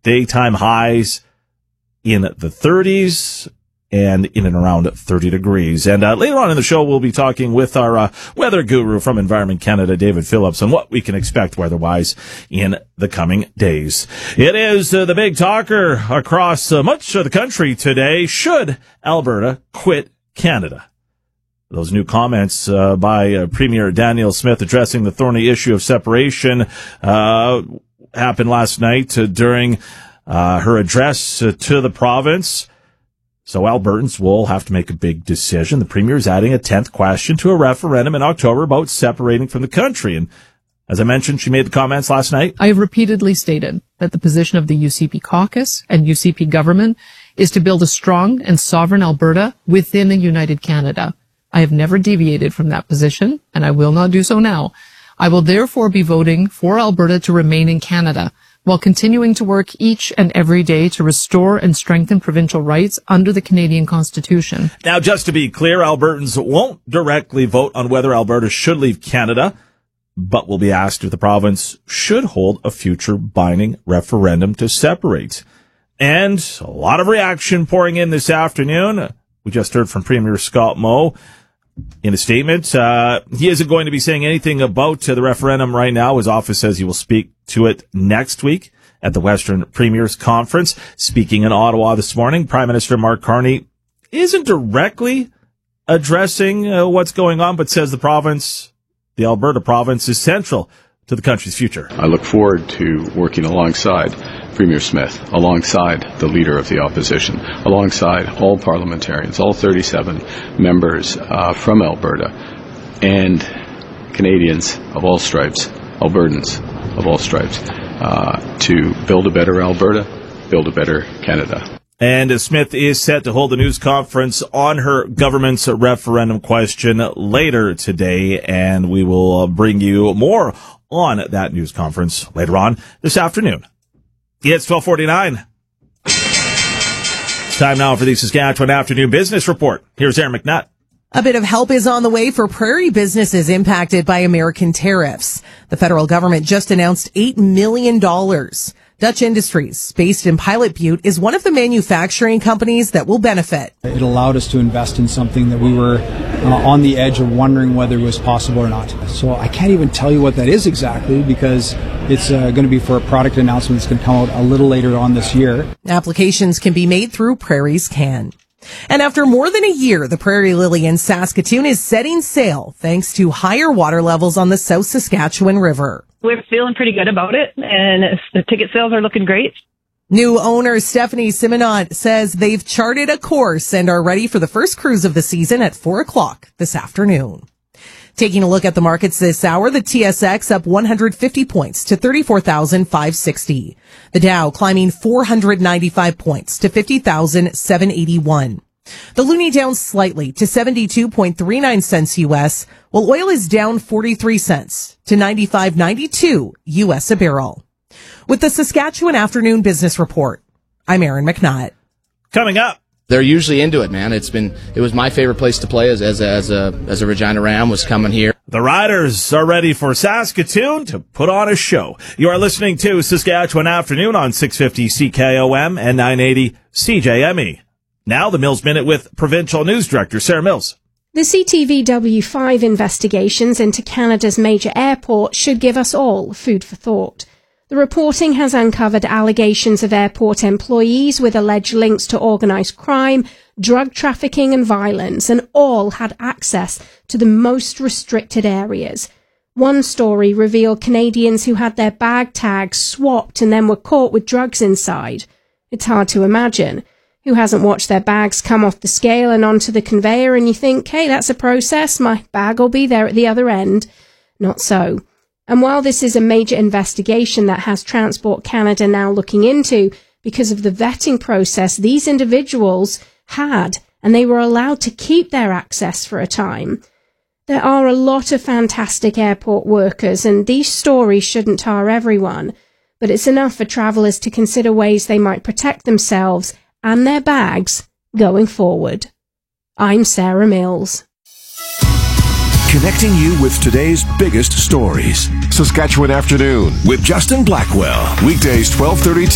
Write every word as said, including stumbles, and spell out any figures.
daytime highs in the thirties and in and around thirty degrees. And uh, later on in the show, we'll be talking with our uh, weather guru from Environment Canada, David Phillips, on what we can expect weather-wise in the coming days. It is uh, the big talker across uh, much of the country today. Should Alberta quit Canada? Those new comments uh, by uh, Premier Danielle Smith addressing the thorny issue of separation uh, happened last night uh, during uh, her address uh, to the province. So Albertans will have to make a big decision. The Premier is adding a tenth question to a referendum in October about separating from the country. And as I mentioned, she made the comments last night. I have repeatedly stated that the position of the U C P caucus and U C P government is to build a strong and sovereign Alberta within a united Canada. I have never deviated from that position, and I will not do so now. I will therefore be voting for Alberta to remain in Canada, while continuing to work each and every day to restore and strengthen provincial rights under the Canadian Constitution. Now, just to be clear, Albertans won't directly vote on whether Alberta should leave Canada, but will be asked if the province should hold a future binding referendum to separate. And a lot of reaction pouring in this afternoon. We just heard from Premier Scott Moe in a statement. Uh, he isn't going to be saying anything about uh, the referendum right now. His office says he will speak to it next week at the Western Premiers Conference. Speaking in Ottawa this morning, Prime Minister Mark Carney isn't directly addressing uh, what's going on, but says the province, the Alberta province, is central to the country's future. I look forward to working alongside Premier Smith, alongside the Leader of the Opposition, alongside all parliamentarians, all thirty-seven members uh, from Alberta, and Canadians of all stripes, Albertans of all stripes, uh, to build a better Alberta, build a better Canada. And Smith is set to hold a news conference on her government's referendum question later today, and we will bring you more on that news conference later on this afternoon. It's twelve forty-nine. It's time now for the Saskatchewan Afternoon Business Report. Here's Aaron McNutt. A bit of help is on the way for prairie businesses impacted by American tariffs. The federal government just announced eight million dollars. Dutch Industries, based in Pilot Butte, is one of the manufacturing companies that will benefit. It allowed us to invest in something that we were uh, on the edge of wondering whether it was possible or not. So I can't even tell you what that is exactly because it's uh, going to be for a product announcement that's going to come out a little later on this year. Applications can be made through Prairies Can. And after more than a year, the Prairie Lily in Saskatoon is setting sail thanks to higher water levels on the South Saskatchewan River. We're feeling pretty good about it, and the ticket sales are looking great. New owner Stephanie Simonot says they've charted a course and are ready for the first cruise of the season at four o'clock this afternoon. Taking a look at the markets this hour, the T S X up one hundred fifty points to thirty-four thousand five hundred sixty. The Dow climbing four hundred ninety-five points to fifty thousand seven hundred eighty-one. The loonie down slightly to seventy-two point three nine cents U S, while oil is down forty-three cents to ninety-five ninety-two U S a barrel. With the Saskatchewan Afternoon Business Report, I'm Aaron McNutt. Coming up. They're usually into it, man. It's been, it was my favorite place to play as, as, a, as a, as a Regina Ram was coming here. The Riders are ready for Saskatoon to put on a show. You are listening to Saskatchewan Afternoon on six fifty C K O M and nine eighty C J M E. Now the Mills Minute with Provincial News Director Sarah Mills. The C T V W five investigations into Canada's major airport should give us all food for thought. The reporting has uncovered allegations of airport employees with alleged links to organised crime, drug trafficking and violence, and all had access to the most restricted areas. One story revealed Canadians who had their bag tags swapped and then were caught with drugs inside. It's hard to imagine. Who hasn't watched their bags come off the scale and onto the conveyor and you think, hey, that's a process, my bag will be there at the other end? Not so. And while this is a major investigation that has Transport Canada now looking into because of the vetting process these individuals had, and they were allowed to keep their access for a time, there are a lot of fantastic airport workers, and these stories shouldn't tar everyone, but it's enough for travellers to consider ways they might protect themselves and their bags going forward. I'm Sarah Mills. Connecting you with today's biggest stories. Saskatchewan Afternoon with Justin Blackwell. Weekdays twelve thirty